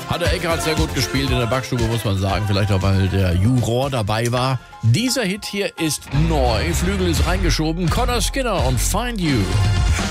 Hat der Eckhardt sehr gut gespielt in der Backstube, muss man sagen. Vielleicht auch, weil der Juror dabei war. Dieser Hit hier ist neu. Flügel ist reingeschoben. Connor Skinner und Find You.